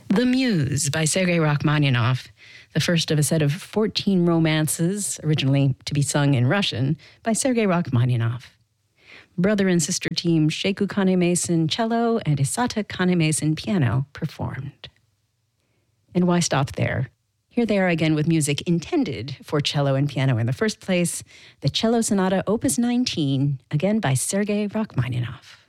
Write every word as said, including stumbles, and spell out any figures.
The Muse by Sergei Rachmaninoff, the first of a set of fourteen romances, originally to be sung in Russian, by Sergei Rachmaninoff. Brother and sister team Sheku Kane-Mason cello and Isata Kane-Mason piano performed. And why stop there? Here they are again with music intended for cello and piano in the first place, the Cello Sonata Opus nineteen, again by Sergei Rachmaninoff.